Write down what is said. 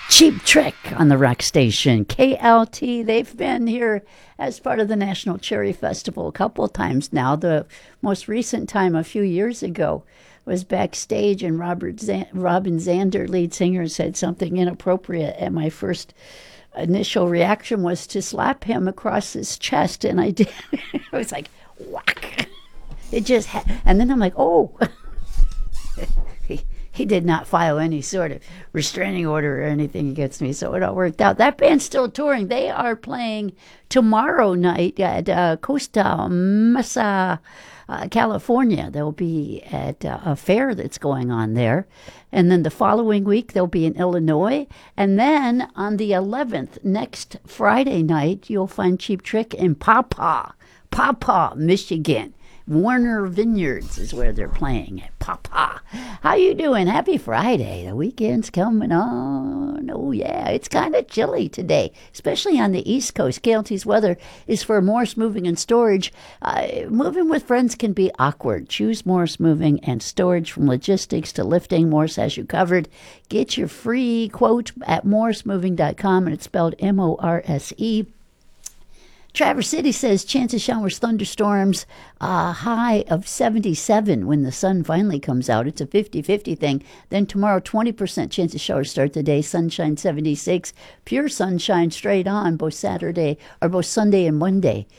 Cheap Trick on the rock station, KLT. They've been here as part of the National Cherry Festival a couple of times now. The most recent time, a few years ago, was backstage, and Robin Zander, lead singer, said something inappropriate. And my first initial reaction was to slap him across his chest, and I did. It was like, whack. And then I'm like, oh. He did not file any sort of restraining order or anything against me, so it all worked out. That band's still touring. They are playing tomorrow night at Costa Mesa, California. They'll be at a fair that's going on there. And then the following week, they'll be in Illinois. And then on the 11th, next Friday night, you'll find Cheap Trick in Pawpaw, Michigan. Warner Vineyards is where they're playing at Pawpaw. How you doing? Happy Friday. The weekend's coming on. Oh, yeah. It's kind of chilly today, especially on the East Coast. KLT's weather is for Morse Moving and Storage. Moving with friends can be awkward. Choose Morse Moving and Storage. From logistics to lifting, Morse has you covered. Get your free quote at morsemoving.com, and it's spelled M-O-R-S-E. Traverse City says chance of showers, thunderstorms, high of 77 when the sun finally comes out. It's a 50-50 thing. Then tomorrow, 20% chance of showers start the day. Sunshine 76, pure sunshine straight on both Sunday and Monday.